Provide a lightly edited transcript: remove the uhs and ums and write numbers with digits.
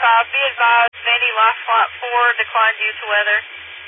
Be advised, Vandy Life Flight 4 declined due to weather.